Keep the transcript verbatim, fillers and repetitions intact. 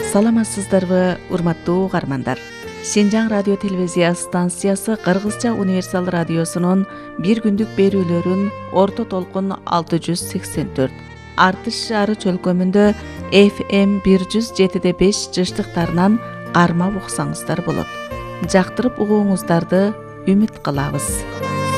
Саламатсыздарбы, урматтуу угармандар. Шинжаң радио телевизия станциясы Кыргызча универсал радиосунун бир күндүк берүүлөрүн орто толкун алты жүз сексен төрт, Артыш шаары чөлкөмүндө эф эм бир жүз жети беш жыштыктарынан кармап уксаңыздар болот. Жактырып угууңуздарды үмүт кылабыз.